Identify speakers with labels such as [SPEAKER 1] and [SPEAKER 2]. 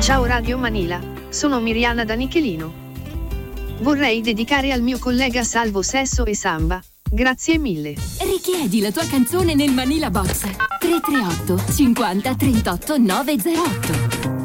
[SPEAKER 1] Ciao Radio Manila, sono Miriana da Nichelino. Vorrei dedicare al mio collega Salvo Sesso e Samba. Grazie mille.
[SPEAKER 2] Richiedi la tua canzone nel Manila Box 338 50 38 908.